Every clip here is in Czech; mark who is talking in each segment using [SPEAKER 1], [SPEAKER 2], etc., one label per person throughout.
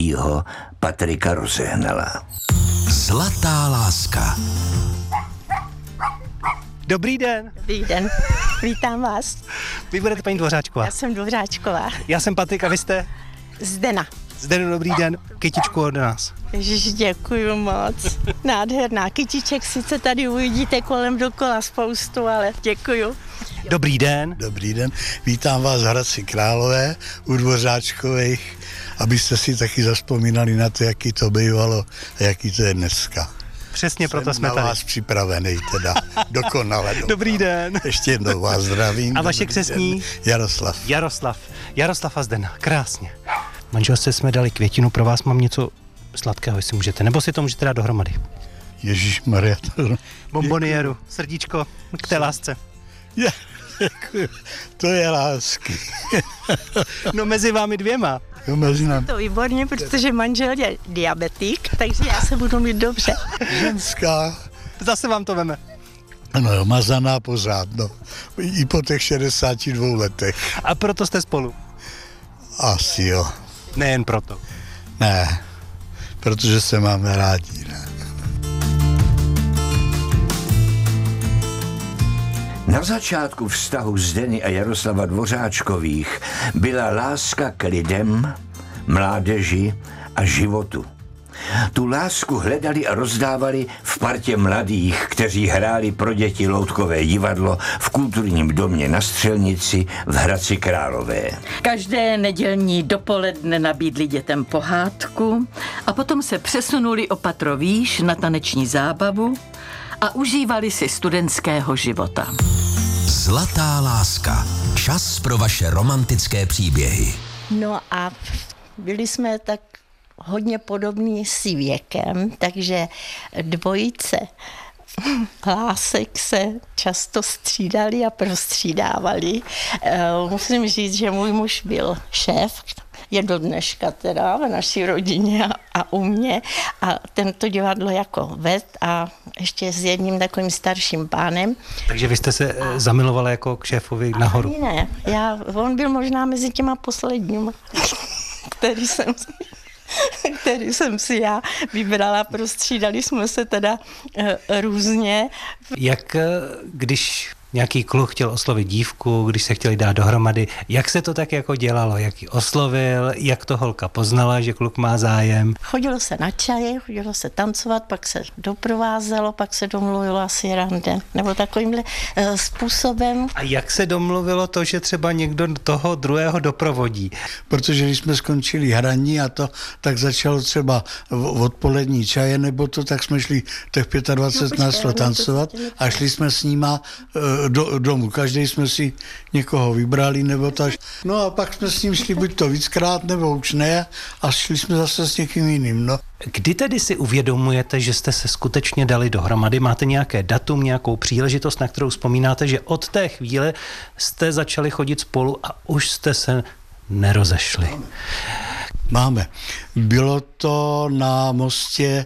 [SPEAKER 1] mladýho Patrika Rozehnala.
[SPEAKER 2] Zlatá láska.
[SPEAKER 3] Dobrý den.
[SPEAKER 4] Dobrý den, vítám vás.
[SPEAKER 3] Vy budete paní Dvořáčková.
[SPEAKER 4] Já jsem Dvořáčková.
[SPEAKER 3] Já jsem Patrik a vy jste?
[SPEAKER 4] Zdena.
[SPEAKER 3] Zdenu, dobrý den. Kytičku od nás.
[SPEAKER 4] Ježiš, děkuju moc. Nádherná. Kytiček sice tady uvidíte kolem dokola spoustu, ale děkuju.
[SPEAKER 3] Dobrý den.
[SPEAKER 5] Dobrý den, vítám vás v Hradci Králové u Dvořáčkových, abyste si taky zavzpomínali na to, jaký to bývalo a jaký to je dneska.
[SPEAKER 3] Přesně proto
[SPEAKER 5] Jsem
[SPEAKER 3] jsme
[SPEAKER 5] na
[SPEAKER 3] tady.
[SPEAKER 5] vás připravený teda, dokonale.
[SPEAKER 3] Dobrý den.
[SPEAKER 5] Ještě jednou vás zdravím.
[SPEAKER 3] A vaše
[SPEAKER 5] Dobrý
[SPEAKER 3] křestní?
[SPEAKER 5] den. Jaroslav.
[SPEAKER 3] Jaroslav a Zdena, krásně. Manželce jsme dali květinu, pro vás mám něco sladkého, jestli můžete, nebo si to můžete dát dohromady.
[SPEAKER 5] Ježišmarja.
[SPEAKER 3] Bombonieru, srdíčko k té lásce.
[SPEAKER 5] Děkuji. To je lásky.
[SPEAKER 3] No mezi vámi dvěma.
[SPEAKER 5] Jo, mezi námi.
[SPEAKER 4] To výborně, protože manžel je diabetik, takže já se budu mít dobře.
[SPEAKER 5] Ženská.
[SPEAKER 3] Zase vám to veme.
[SPEAKER 5] Ano, mazaná pořád, no. I po těch 62 letech.
[SPEAKER 3] A proto jste spolu.
[SPEAKER 5] Asi jo.
[SPEAKER 3] Nejen proto.
[SPEAKER 5] Ne, protože se máme rádi, ne.
[SPEAKER 1] Na začátku vztahu Zdeny a Jaroslava Dvořáčkových byla láska k lidem, mládeži a životu. Tu lásku hledali a rozdávali v partě mladých, kteří hráli pro děti loutkové divadlo v kulturním domě na Střelnici v Hradci Králové.
[SPEAKER 6] Každé nedělní dopoledne nabídli dětem pohádku a potom se přesunuli o patro výš na taneční zábavu a užívali si studentského života.
[SPEAKER 2] Zlatá láska. Čas pro vaše romantické příběhy.
[SPEAKER 4] No a byli jsme tak hodně podobní si věkem, takže dvojice lásek se často střídali a prostřídávali. Musím říct, že můj muž byl šéf, je do dneška teda v naší rodině a u mě a tento divadlo jako ved a ještě s jedním takovým starším pánem.
[SPEAKER 3] Takže vy jste se zamilovala jako k šéfovi nahoru.
[SPEAKER 4] Ne, on byl možná mezi těma posledníma, který jsem si já vybrala, prostřídali jsme se teda různě.
[SPEAKER 3] Jak když nějaký kluk chtěl oslovit dívku, když se chtěli dát dohromady, jak se to tak jako dělalo, jak ji oslovil, jak to holka poznala, že kluk má zájem?
[SPEAKER 4] Chodilo se na čaje, chodilo se tancovat, pak se doprovázelo, pak se domluvilo asi rande, nebo takovýmhle způsobem.
[SPEAKER 3] A jak se domluvilo to, že třeba někdo toho druhého doprovodí?
[SPEAKER 5] Protože když jsme skončili hraní a to, tak začalo třeba odpolední čaje nebo to, tak jsme šli těch 25 nás tancovat a šli jsme s nima domů. Každý jsme si někoho vybrali nebo tak. No a pak jsme s ním šli buď to víckrát nebo už ne a šli jsme zase s někým jiným. No.
[SPEAKER 3] Kdy tedy si uvědomujete, že jste se skutečně dali dohromady? Máte nějaké datum, nějakou příležitost, na kterou vzpomínáte, že od té chvíle jste začali chodit spolu a už jste se nerozešli?
[SPEAKER 5] Máme. Bylo to na mostě,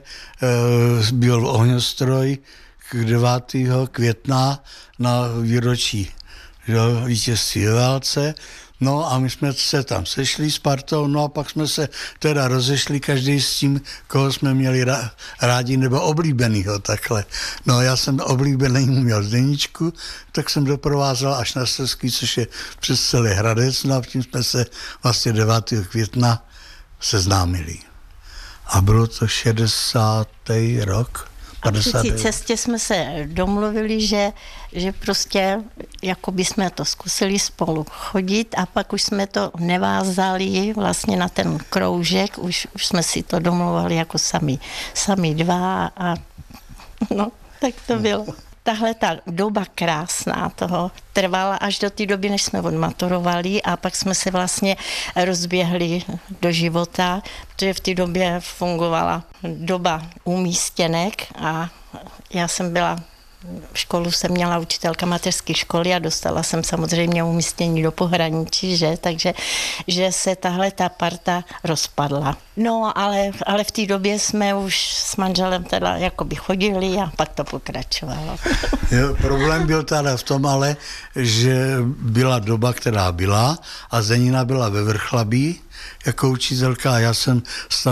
[SPEAKER 5] byl ohňostroj k 9. května na výročí vítězství ve válce. No a my jsme se tam sešli s partou, no a pak jsme se teda rozešli každý s tím, koho jsme měli rádi nebo oblíbenýho takhle. No já jsem oblíbený měl Zdeničku, tak jsem doprovázel až na Slezský, což je přes celý Hradec, no a tím jsme se vlastně 9. května seznámili. A bylo to 60. rok.
[SPEAKER 4] A při té cestě jsme se domluvili, že prostě jako by jsme to zkusili spolu chodit a pak už jsme to nevázali vlastně na ten kroužek, už jsme si to domluvali jako sami dva a no, tak to bylo. Tahle ta doba krásná toho trvala až do té doby, než jsme odmaturovali a pak jsme se vlastně rozběhli do života, protože v té době fungovala doba umístěnek a já jsem byla školu jsem měla učitelka mateřské školy a dostala jsem samozřejmě umístění do pohraničí, že? Takže že se tahle ta parta rozpadla. No, ale v té době jsme už s manželem teda jakoby chodili a pak to pokračovalo.
[SPEAKER 5] Jo, problém byl teda v tom ale, že byla doba, která byla a Zdenina byla ve Vrchlabí jako učitelka a já jsem